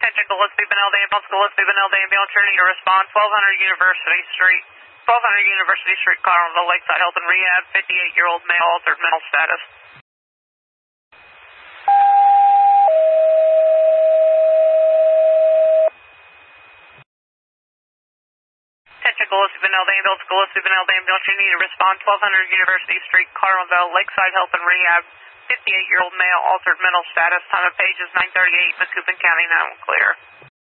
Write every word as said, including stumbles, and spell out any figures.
Attention Gillespie Benilde Ambulance, Gillespie Benilde Ambulance, you're need to respond, twelve hundred University Street, twelve hundred University Street, Carlinville, Lakeside Health and Rehab, fifty-eight-year-old male, altered mental status. Attention Gillespie Benilde Ambulance, Gillespie Benilde Ambulance, you need to respond, twelve hundred University Street, Carlinville, Lakeside Health and Rehab, fifty-eight-year-old male, altered mental status. Time of page is nine thirty-eight, Macoupin County, now clear.